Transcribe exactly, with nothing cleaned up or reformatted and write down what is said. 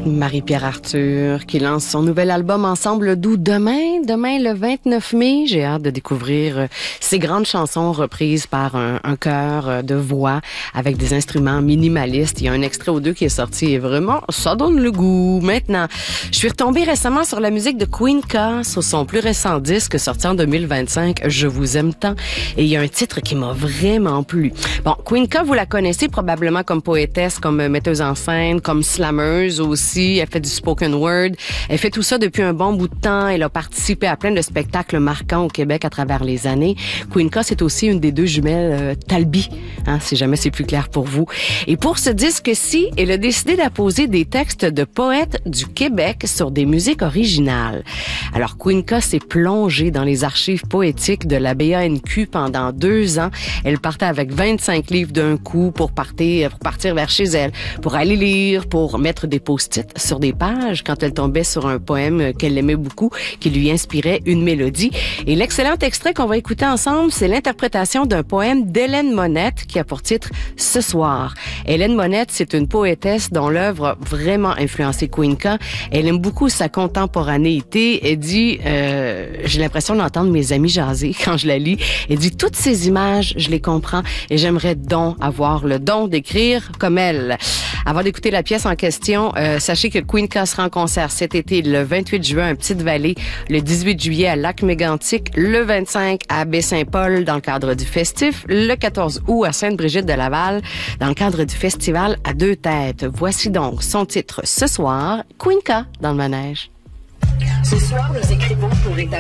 Marie-Pierre Arthur qui lance son nouvel album Ensemble doux demain, demain le vingt-neuf mai. J'ai hâte de découvrir ces grandes chansons reprises par un, un chœur de voix avec des instruments minimalistes. Il y a un extrait ou deux qui est sorti et vraiment, ça donne le goût. Maintenant, je suis retombée récemment sur la musique de Queen K sur son plus récent disque sorti en deux mille vingt-cinq, Je vous aime tant. Et il y a un titre qui m'a vraiment plu. Bon, Queen K, vous la connaissez probablement comme poétesse, comme metteuse en scène, comme slammeuse aussi. Elle fait du spoken word. Elle fait tout ça depuis un bon bout de temps. Elle a participé à plein de spectacles marquants au Québec à travers les années. Queen K, c'est aussi une des deux jumelles euh, Talbi, hein, si jamais c'est plus clair pour vous. Et pour ce disque-ci, elle a décidé d'apposer des textes de poètes du Québec sur des musiques originales. Alors, Queen K s'est plongée dans les archives poétiques de la B A N Q pendant deux ans. Elle partait avec vingt-cinq livres d'un coup pour partir, pour partir vers chez elle, pour aller lire, pour mettre des post-it sur des pages quand elle tombait sur un poème qu'elle aimait beaucoup, qui lui inspirait une mélodie. Et l'excellent extrait qu'on va écouter ensemble, c'est l'interprétation d'un poème d'Hélène Monette qui a pour titre « Ce soir ». Hélène Monette, c'est une poétesse dont l'œuvre a vraiment influencé Queen K. Elle aime beaucoup sa contemporanéité. Elle dit euh, « J'ai l'impression d'entendre mes amis jaser quand je la lis ». Elle dit « Toutes ces images, je les comprends et j'aimerais donc avoir le don d'écrire comme elle ». Avant d'écouter la pièce en question, euh, sachez que Queen K sera en concert cet été le vingt-huit juin à Petite-Vallée, le dix-huit juillet à Lac-Mégantic, le vingt-cinq à Baie-Saint-Paul dans le cadre du festif, le quatorze août à Sainte-Brigitte-de-Laval dans le cadre du festival à deux têtes. Voici donc son titre ce soir, Queen K dans le manège. Ce soir, nous écrivons pour établir